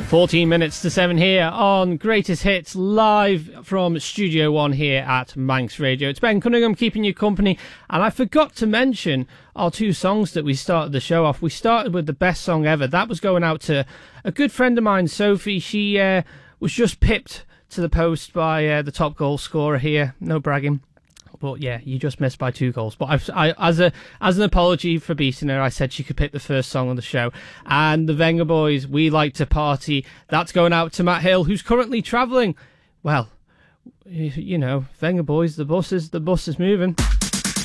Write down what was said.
14 minutes to 7 here on Greatest Hits, live from Studio One here at Manx Radio. It's Ben Cunningham keeping you company, and I forgot to mention our two songs that we started the show off. We started with the best song ever. That was going out to a good friend of mine, Sophie. She was just pipped to the post by the top goal scorer here. No bragging. But yeah, you just missed by 2 goals. But I as an apology for beating her, I said she could pick the first song on the show. And the Vengaboys, We Like to Party. That's going out to Matt Hill, who's currently travelling. Well, you know, Vengaboys, the bus is moving.